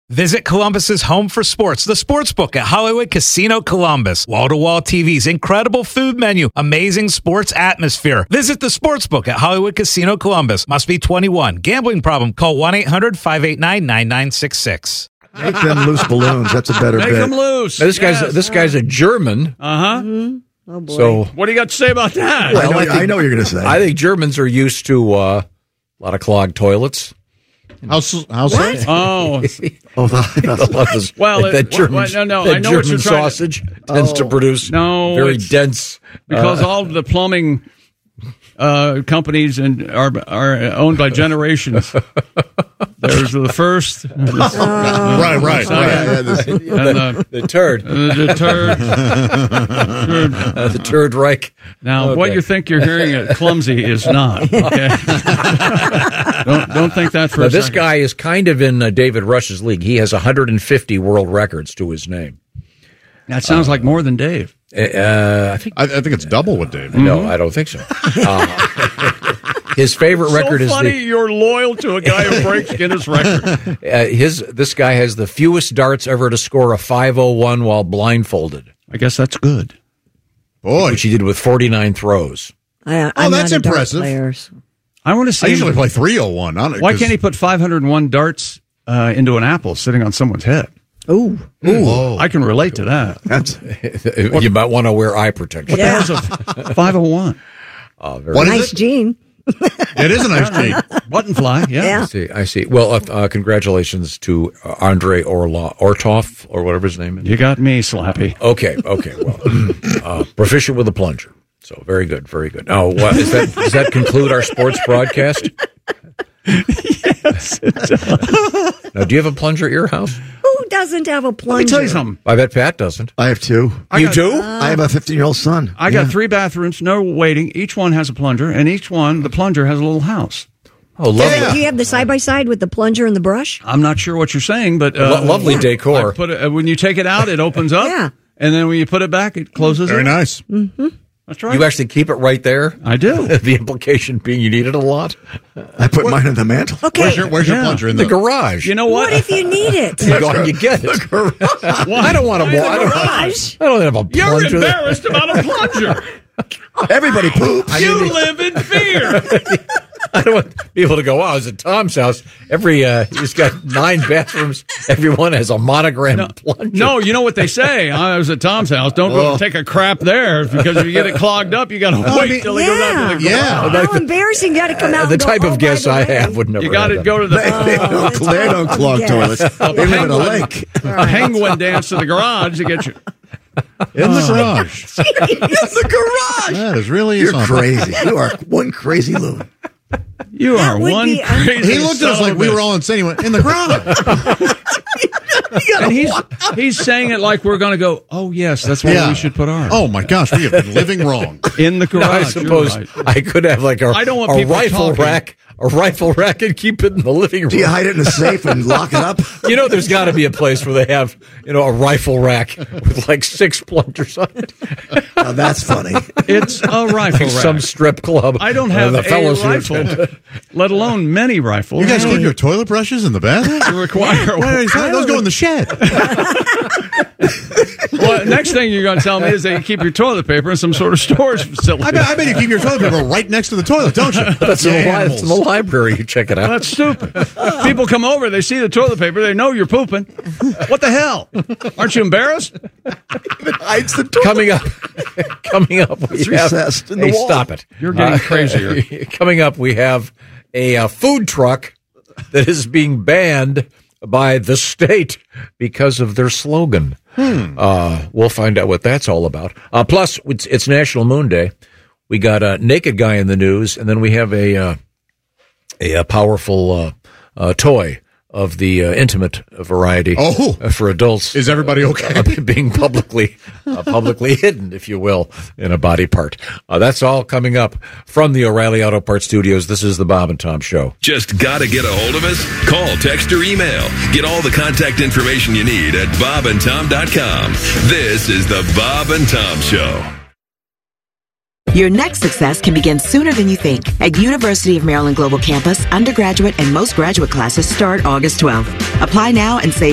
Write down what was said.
Visit Columbus's home for sports, the Sportsbook at Hollywood Casino Columbus. Wall-to-wall TVs, incredible food menu, amazing sports atmosphere. Visit the Sportsbook at Hollywood Casino Columbus. Must be 21. Gambling problem? Call 1-800-589-9966. Make them loose balloons. That's a better Make bit. them loose. Now, this guy's a German. Uh-huh. Mm-hmm. Oh, boy. So what do you got to say about that? Well, I know what you're going to say. I think Germans are used to a lot of clogged toilets. How so? Oh, that German, no. that I know what you're German trying sausage tends to produce very dense. Because all of the plumbing companies and are owned by generations. There's the first. Right. The turd. The Turd Reich. Now, what you think you're hearing at Clumsy is not. Okay? don't think that for a This second. guy is kind of in David Rush's league. He has 150 world records to his name. That sounds like more than Dave. I think it's double with Dave. No, I don't think so. His favorite record is funny you're loyal to a guy who breaks Guinness record. This guy has the fewest darts ever to score a 501 while blindfolded. I guess that's good. Boy, which he did with 49 throws. I'm that's not a dart impressive. players. I want to see. I usually play 301 on it. Why can't he put 501 darts into an apple sitting on someone's head? Ooh. I can relate to that. That's you might want to wear eye protection. What the hell's a 501? What nice is it? gene. It is a nice gene. Button fly, yeah. I see. Well, congratulations to Andrei Ortov, or whatever his name is. You got me, Slappy. Okay. Well, proficient with a plunger. So very good. Now, does that conclude our sports broadcast? Yes, it does. Now, do you have a plunger at your house? Who doesn't have a plunger? Let me tell you something. I bet Pat doesn't. I have two. You do? I have a 15-year-old son. I got 3 bathrooms, no waiting. Each one has a plunger, and the plunger has a little house. Oh, lovely. Do you have the side-by-side with the plunger and the brush? I'm not sure what you're saying, but... lovely decor. When you take it out, it opens up. Yeah. And then when you put it back, it closes Very up. nice. Mm-hmm. That's right. You actually keep it right there? I do. The implication being you need it a lot? I put mine in the mantle. Okay. Where's your plunger in The garage. You know what? What if you need it? You go and you get it. I don't want to. I don't have a You're plunger. embarrassed about a plunger. Everybody poops. You live in fear. I don't want people to go, wow, it's at Tom's house. He's got 9 bathrooms. Everyone has a monogram plunger. No, you know what they say. I was at Tom's house. Don't go take a crap there because if you get it clogged up, you got to wait till it goes out to the garage. How embarraing. You got to come out The and go, type of guests I by the way. have would never You got to have go to the They don't clog toilets. They live in a lake. penguin dance to the garage to get you. In the garage. In the garage. That is really You're something. crazy. You are one crazy loon. You are would one be crazy. He looked at us son like of we a were all insane. He went, in the garage. And he's saying it like we're going to go, oh, yes, that's where we should put ours. Oh, my gosh. We have been living wrong. In the garage. I suppose You're right. I could have like I don't want a people rifle talking. rack. A rifle rack and keep it in the living room. Do you hide it in a safe and lock it up? There's got to be a place where they have, a rifle rack with like 6 plungers on it. Now that's funny. It's a rifle rack. Some strip club. I don't have the a fellows who rifle, attend. let alone many rifles. You guys keep your toilet brushes in the bathroom? You require Those go in the shed. Well, next thing you're going to tell me is that you keep your toilet paper in some sort of storage facility. I bet you keep your toilet paper right next to the toilet, don't you? That's in the library. You check it out. That's stupid. People come over, they see the toilet paper, they know you're pooping. What the hell? Aren't you embarrassed? Hides the toilet. Coming up, we It's have. recessed in the Hey, wall. stop it! You're getting crazier. Coming up, we have a food truck that is being banned by the state because of their slogan. We'll find out what that's all about. Plus, it's National Moon Day. We got a naked guy in the news, and then we have a powerful toy of the intimate variety for adults. Is everybody okay? Being publicly hidden, if you will, in a body part. That's all coming up from the O'Reilly Auto Parts Studios. This is the Bob and Tom Show. Just got to get a hold of us? Call, text, or email. Get all the contact information you need at bobandtom.com. This is the Bob and Tom Show. Your next success can begin sooner than you think. At University of Maryland Global Campus, undergraduate and most graduate classes start August 12th. Apply now and save